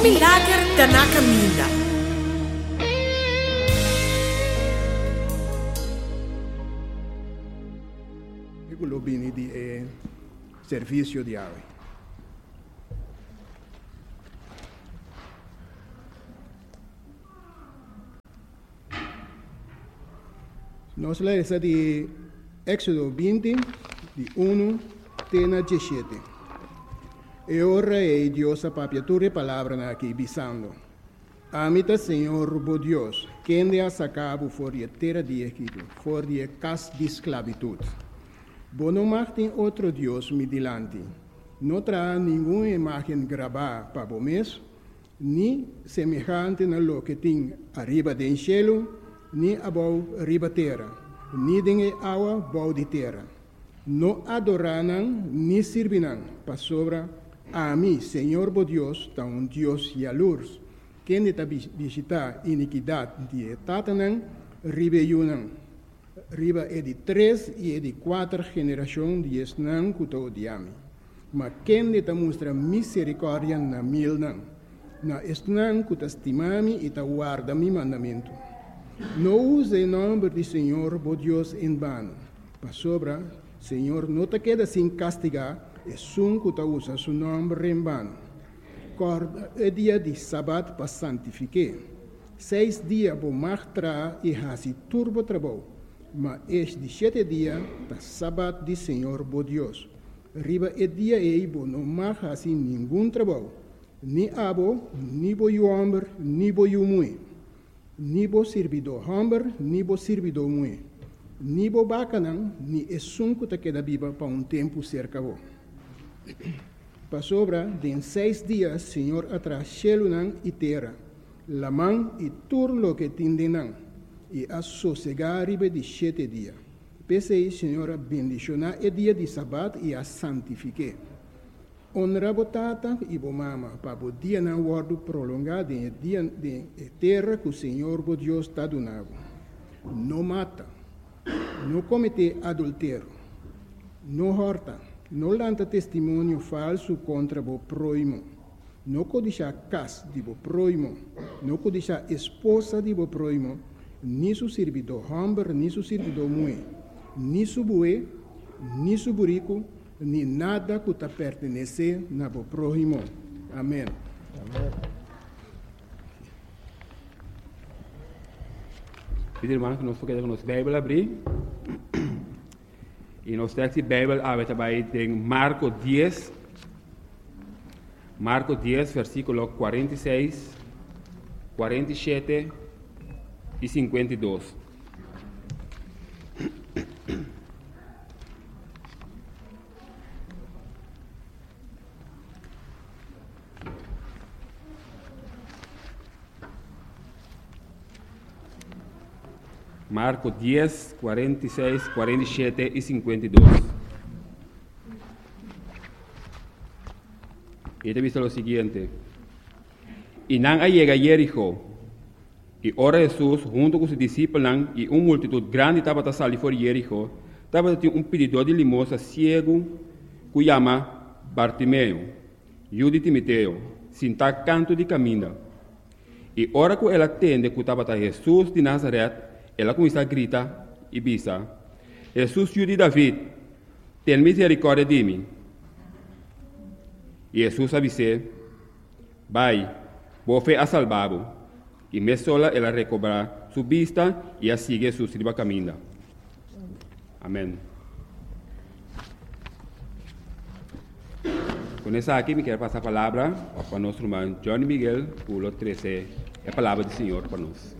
milagre está na caminho. Eu lobini de serviço de água. Nós lemos de Éxodo 20, de 1 até 17. E ora é Deus a papiatura palavra aqui bisando. Amita Senhor, bo Deus, quem de a sacabo for de terra de Egito, for de casa de esclavitud. Bo não martem outro Deus me dilante. Não terá nenhuma imagem gravada para o mês, nem semelhante na lo que tem arriba do cielo, nem abaixo arriba terra, nem de água abaixo de terra. Não adorarão, nem servirão para sobra a mim, Senhor bo Deus, tá um Deus jalurs, quem está visitar iniquidade de Tatanã, rebelião. Riba é de 3 e é de 4 gerações de esnã que estou odiando. Mas quem está mostra misericórdia na mil não. Na esnã que está estimando e está guarda meu mandamento. Não use o nome do Senhor, bo Deus, em vano. Para sobra, Senhor, não te queda sem castigar, e sun que te usa seu nome em vano. Corda é dia de sábado para santificar. 6 dias vou martrar e hasi turbo trabalho. Mas este 7 dias, da sábado de Senhor, bo Deus. Riba é dia e bo não mais assim nenhum trabalho. Nem abo, nem bo homem, nem bo mulher. Nem bo servidor homem, nem bo servidor mulher. Nem bo bacanão, nem é sunco que queda viva para um tempo cerca bo. Para sobra, de 6 dias, Senhor atrás cielo e terra, la mão e tudo lo que tindenam, e a sossegar riba de 7 dias. Pensei, Senhor, bendicionar o dia de sábado e a santifique. Honra botata e bo mama, para o dia não guardo prolongado em dia de terra que o Senhor, bo Deus, está donando. Não mata, não comete adultério, não horta, não lanta testemunho falso contra o próximo, não codicia casa de o próximo, não codicia esposa de o próximo, nem seu servidor homem, nem seu servidor mulher, nem seu bué, nem seu burico, nem nada que te pertenece na o próximo. Amém. Pedir irmão que nós podemos nossa Bíblia abrir. E nós temos a Bíblia aberta em Marcos 10, versículo 46, 47 e 52. Marcos 10, 46, 47 e 52. Y te dice lo siguiente. Y nan llega a Jericho. Y ora Jesús, junto con sus discípulos y una multitud grande estaba a salir por Jericho, estaba un pedidor de limosna ciego que llama Bartimeo, hijo de Timoteo, sin tal canto de camino. Y ora que él atende que estaba a Jesús de Nazaret, ela começa a gritar e bisa: Jesus, filho de David, tem misericórdia de mim. E Jesus avise: vai, vou fé a salvá-lo. E me sola ela recobra sua vista e a sigue sua sirva caminha. Amém. Com essa aqui, me quero passar a palavra para o nosso irmão Johnny Miguel, por o 13, a palavra do Senhor para nós.